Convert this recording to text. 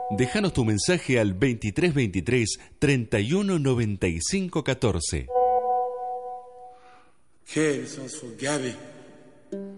Déjanos tu mensaje al 2323 31 95 14. Che, sono Gaby.